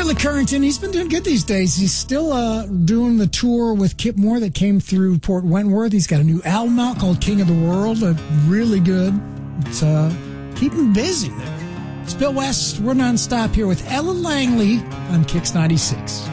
Billy Currington, he's been doing good these days. He's still doing the tour with Kip Moore that came through Port Wentworth. He's got a new album out called King of the World. Really good. It's keeping busy there. It's Bill West. We're nonstop here with Ellen Langley on Kix 96.